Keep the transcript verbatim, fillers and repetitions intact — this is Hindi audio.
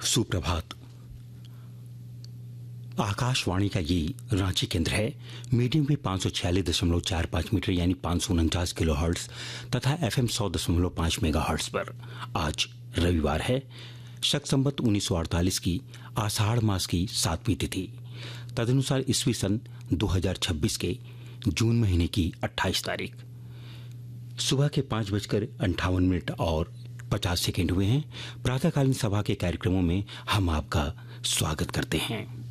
सुप्रभात। आकाशवाणी का ये रांची केंद्र है। मीडियम वेव पाँच सौ छियालीस दशमलव चार पाँच मीटर यानी पाँच सौ उनचास किलो हर्ट्ज तथा एफएम सौ दशमलव पाँच मेगा हर्ट्ज पर आज रविवार है, शक संवत उन्नीस सौ अड़तालीस की आषाढ़ मास की सातवीं तिथि, तदनुसार ईस्वी सन दो हजार छब्बीस के जून महीने की अट्ठाईस तारीख। सुबह के पाँच बजकर अंठावन मिनट और पचास सेकेंड हुए हैं। प्रातःकालीन सभा के कार्यक्रमों में हम आपका स्वागत करते हैं।